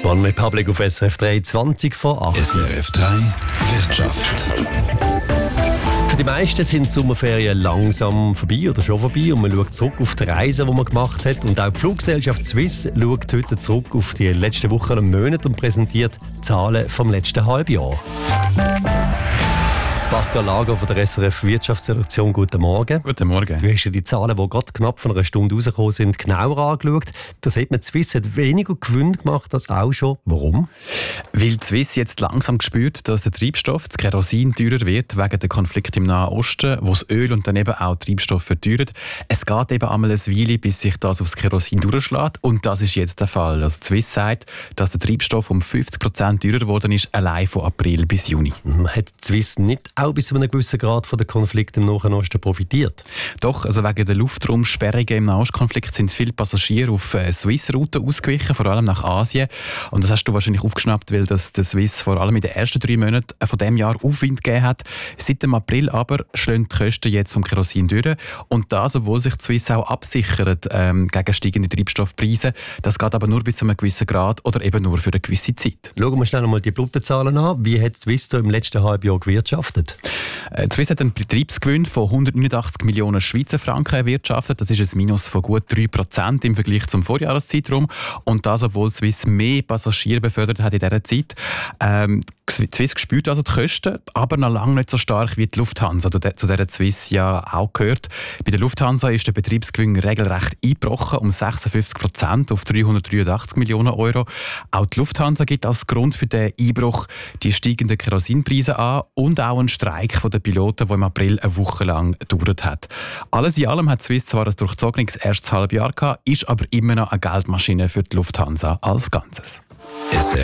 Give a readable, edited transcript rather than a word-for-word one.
One Republic auf SRF 3, 20 vor 8. SRF 3 Wirtschaft. Für die meisten sind die Sommerferien langsam vorbei oder schon vorbei und man schaut zurück auf die Reisen, die man gemacht hat. Und auch die Fluggesellschaft Swiss schaut heute zurück auf die letzten Wochen und Monate und präsentiert Zahlen vom letzten Halbjahr. Pascal Lager von der SRF Wirtschaftsredaktion, guten Morgen. Guten Morgen. Du hast ja die Zahlen, die gerade knapp von einer Stunde rausgekommen sind, genauer angeschaut. Da sieht man, die Swiss hat weniger Gewinn gemacht als auch schon. Warum? Weil die Swiss jetzt langsam spürt, dass der Treibstoff, das Kerosin, teurer wird wegen dem Konflikt im Nahen Osten, wo das Öl und dann eben auch Treibstoff verteuert. Es geht eben einmal eine Weile, bis sich das aufs Kerosin durchschlägt. Und das ist jetzt der Fall. Also die Swiss sagt, dass der Treibstoff um 50% teurer geworden ist, allein von April bis Juni. Hat die Swiss nicht auch bis zu einem gewissen Grad von den Konflikten im Nahen Osten profitiert? Doch, also wegen der Luftraumsperrungen im Nahostkonflikt sind viele Passagiere auf Swiss-Routen ausgewichen, vor allem nach Asien. Und das hast du wahrscheinlich aufgeschnappt, weil das der Swiss vor allem in den ersten 3 Monaten von diesem Jahr Aufwind gegeben hat. Seit dem April aber schlagen die Kosten jetzt vom Kerosin durch. Und das, obwohl sich die Swiss auch absichert gegen steigende Treibstoffpreise. Das geht aber nur bis zu einem gewissen Grad oder eben nur für eine gewisse Zeit. Schauen wir schnell einmal die Blutenzahlen an. Wie hat die Swiss da im letzten Halbjahr gewirtschaftet? Die Swiss hat einen Betriebsgewinn von 189 Millionen Schweizer Franken erwirtschaftet. Das ist ein Minus von gut 3% im Vergleich zum Vorjahreszeitraum. Und das, obwohl Swiss mehr Passagiere befördert hat in dieser Zeit. Die Swiss spürt also die Kosten, aber noch lange nicht so stark wie die Lufthansa, zu der die Swiss ja auch gehört. Bei der Lufthansa ist der Betriebsgewinn regelrecht eingebrochen, um 56% auf 383 Millionen Euro. Auch die Lufthansa gibt als Grund für den Einbruch die steigenden Kerosinpreise an und auch einen Streik der Piloten, der im April eine Woche lang gedauert hat. Alles in allem hat Swiss zwar ein durchzogenes erstes Halbjahr gehabt, ist aber immer noch eine Geldmaschine für die Lufthansa als Ganzes.